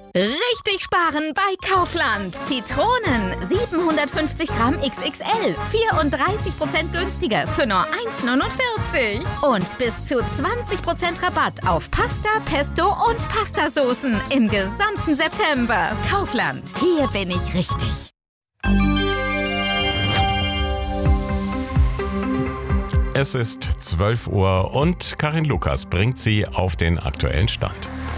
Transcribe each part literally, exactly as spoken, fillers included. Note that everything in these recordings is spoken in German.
Richtig sparen bei Kaufland. Zitronen siebenhundertfünfzig Gramm X X L, vierunddreißig Prozent günstiger für nur eins neunundvierzig. Und bis zu zwanzig Prozent Rabatt auf Pasta, Pesto und Pastasoßen im gesamten September. Kaufland, hier bin ich richtig. Es ist zwölf Uhr und Karin Lukas bringt Sie auf den aktuellen Stand.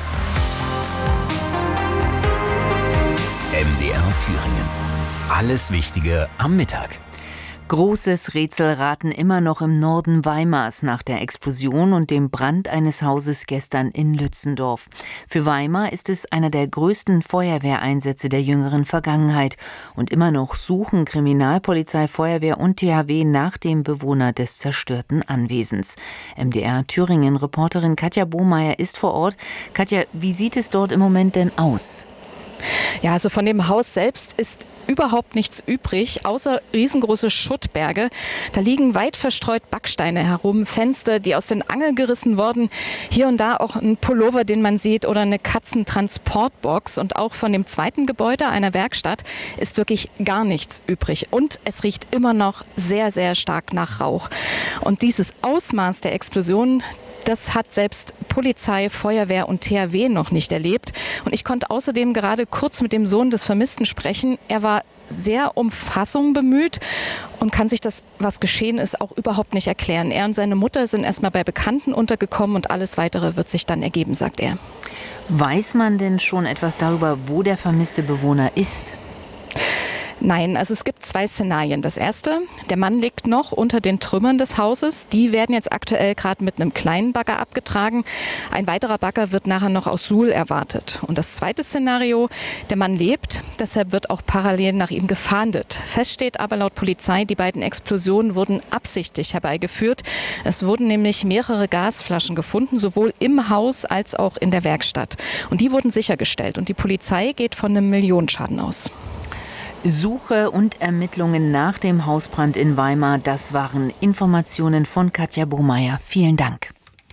M D R Thüringen. Alles Wichtige am Mittag. Großes Rätselraten immer noch im Norden Weimars nach der Explosion und dem Brand eines Hauses gestern in Lützendorf. Für Weimar ist es einer der größten Feuerwehreinsätze der jüngeren Vergangenheit. Und immer noch suchen Kriminalpolizei, Feuerwehr und T H W nach dem Bewohner des zerstörten Anwesens. M D R Thüringen-Reporterin Katja Bohmeier ist vor Ort. Katja, wie sieht es dort im Moment denn aus? Ja, also von dem Haus selbst ist überhaupt nichts übrig, außer riesengroße Schuttberge. Da liegen weit verstreut Backsteine herum, Fenster, die aus den Angeln gerissen wurden. Hier und da auch ein Pullover, den man sieht, oder eine Katzentransportbox. Und auch von dem zweiten Gebäude, einer Werkstatt, ist wirklich gar nichts übrig. Und es riecht immer noch sehr, sehr stark nach Rauch. Und dieses Ausmaß der Explosion, das hat selbst Polizei, Feuerwehr und T H W noch nicht erlebt. Und ich konnte außerdem gerade kurz mit dem Sohn des Vermissten sprechen. Er war sehr um Fassung bemüht und kann sich das, was geschehen ist, auch überhaupt nicht erklären. Er und seine Mutter sind erstmal bei Bekannten untergekommen und alles Weitere wird sich dann ergeben, sagt er. Weiß man denn schon etwas darüber, wo der vermisste Bewohner ist? Nein, also es gibt zwei Szenarien. Das erste, der Mann liegt noch unter den Trümmern des Hauses. Die werden jetzt aktuell gerade mit einem kleinen Bagger abgetragen. Ein weiterer Bagger wird nachher noch aus Suhl erwartet. Und das zweite Szenario, der Mann lebt, deshalb wird auch parallel nach ihm gefahndet. Fest steht aber laut Polizei, die beiden Explosionen wurden absichtlich herbeigeführt. Es wurden nämlich mehrere Gasflaschen gefunden, sowohl im Haus als auch in der Werkstatt. Und die wurden sichergestellt. Und die Polizei geht von einem Millionenschaden aus. Suche und Ermittlungen nach dem Hausbrand in Weimar, das waren Informationen von Katja Bohmeier. Vielen Dank.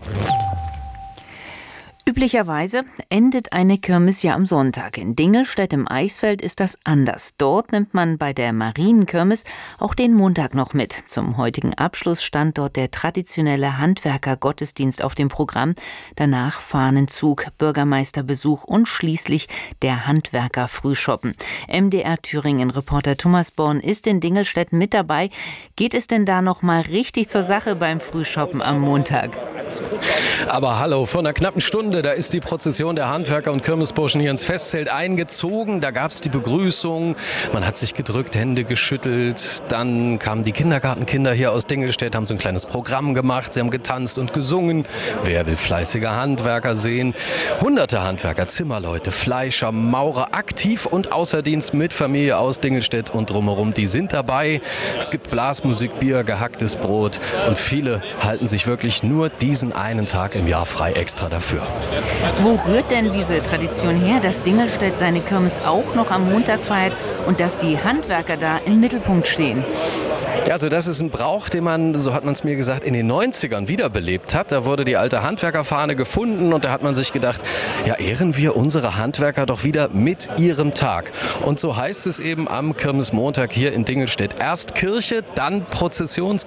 Üblicherweise endet eine Kirmes ja am Sonntag. In Dingelstedt im Eichsfeld ist das anders. Dort nimmt man bei der Marienkirmes auch den Montag noch mit. Zum heutigen Abschluss stand dort der traditionelle Handwerker-Gottesdienst auf dem Programm. Danach Fahnenzug, Bürgermeisterbesuch und schließlich der Handwerker-Frühschoppen. M D R Thüringen-Reporter Thomas Born ist in Dingelstedt mit dabei. Geht es denn da noch mal richtig zur Sache beim Frühschoppen am Montag? Aber hallo, vor einer knappen Stunde, da ist die Prozession der Handwerker und Kirmesburschen hier ins Festzelt eingezogen. Da gab es die Begrüßung, man hat sich gedrückt, Hände geschüttelt. Dann kamen die Kindergartenkinder hier aus Dingelstedt, haben so ein kleines Programm gemacht. Sie haben getanzt und gesungen. Wer will fleißige Handwerker sehen? Hunderte Handwerker, Zimmerleute, Fleischer, Maurer, aktiv und außer Dienst mit Familie aus Dingelstedt und drumherum. Die sind dabei. Es gibt Blasmusik, Bier, gehacktes Brot und viele halten sich wirklich nur diesen einen Tag im Jahr frei extra dafür. Wo rührt denn diese Tradition her, dass Dingelstedt seine Kirmes auch noch am Montag feiert und dass die Handwerker da im Mittelpunkt stehen? Ja, also das ist ein Brauch, den man, so hat man es mir gesagt, in den neunzigern wiederbelebt hat. Da wurde die alte Handwerkerfahne gefunden und da hat man sich gedacht, ja, ehren wir unsere Handwerker doch wieder mit ihrem Tag. Und so heißt es eben am Kirmesmontag hier in Dingelstedt. Erst Kirche, dann Prozessions-